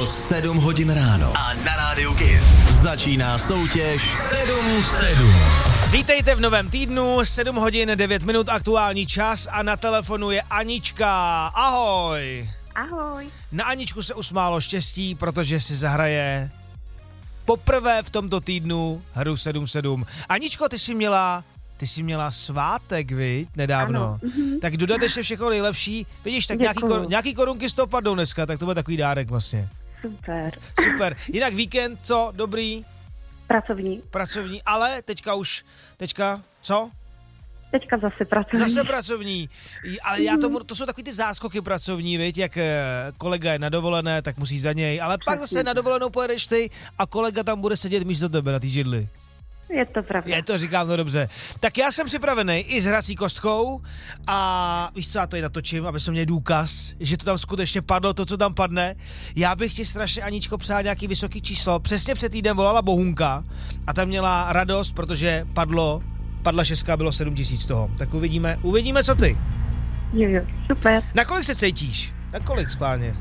Bylo 7 hodin ráno. A na rádiu Kiss Začíná soutěž 7 v 7. Vítejte v novém týdnu, 7 hodin 9 minut aktuální čas a na telefonu je Anička. Ahoj. Ahoj. Na Aničku se usmálo štěstí, protože si zahraje poprvé v tomto týdnu hru 7-7. Aničko, ty jsi měla svátek, viď, nedávno. Ano. Tak dodatečně všechno nejlepší. Vidíš, tak nějaký korunky z toho padnou dneska, tak to bude takový dárek vlastně. Super. Jinak víkend, co? Dobrý? Pracovní, ale teďka, co? Teďka zase pracovní. Ale to jsou takový ty záskoky pracovní, viď, jak kolega je na dovolené, tak musí za něj, ale pak zase na dovolenou pojedeš ty a kolega tam bude sedět místo tebe na té židli. Je to pravda. Je to, říkám to dobře. Tak já jsem připravený i s hrací kostkou a víš co, já to i natočím, aby jsem měl důkaz, že to tam skutečně padlo, to, co tam padne. Já bych ti strašně, Aničko, přál nějaký vysoký číslo. Přesně před týdnem volala Bohunka a tam měla radost, protože padla 6, bylo 7 000 z toho. Tak uvidíme, co ty. Jo, super. Na kolik se cítíš? Na kolik schválně?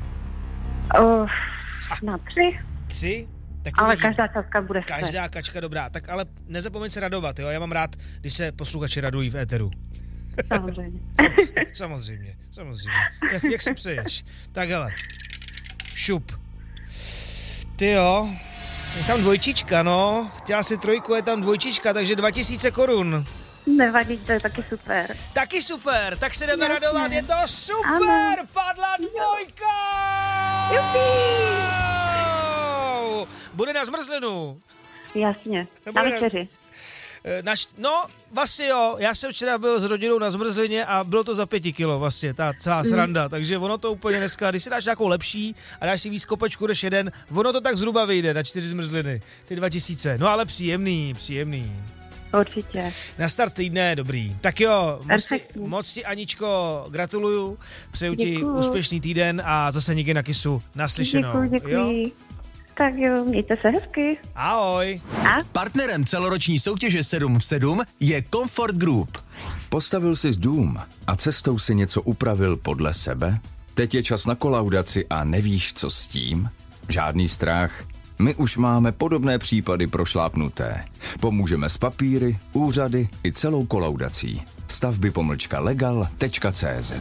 Na 3. 3? Tak ale uvidíme. každá částka bude super. Každá kačka dobrá. Tak ale nezapomeň se radovat, jo? Já mám rád, když se posluchači radují v éteru. Samozřejmě. Jak si přeješ. Tak hele. Šup. Ty jo. Je tam dvojčička, no. Chtěla si 3, je tam dvojčička, takže 2000 korun. Nevadí, to je taky super. Taky super, tak se jdeme Jasně. radovat, je to super, ano. Padla 2. Bude na zmrzlinu. Jasně, na večeři. Vlastně jo, já jsem včera byl s rodinou na zmrzlině a bylo to za 5 kilo vlastně, ta celá sranda, takže ono to úplně dneska, když si dáš nějakou lepší a dáš si víc kopečku než jeden, ono to tak zhruba vyjde na 4 zmrzliny, ty 2000, no ale příjemný. Určitě. Na start týdne, dobrý. Tak jo, moc ti, Aničko, gratuluju, přeju ti úspěšný týden a zase někdy na Kissu naslyšenou. Děkuji. Jo? Tak jo, mějte se hezky. Ahoj. Partnerem celoroční soutěže 7 v 7 je Comfort Group. Postavil jsi dům a cestou si něco upravil podle sebe? Teď je čas na kolaudaci a nevíš, co s tím? Žádný strach. My už máme podobné případy prošlápnuté. Pomůžeme s papíry, úřady i celou kolaudací. stavby-legal.cz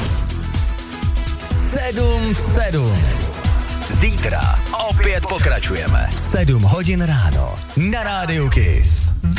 7 v 7. Zítra opět pokračujeme. 7 hodin ráno. Na rádiu Kiss.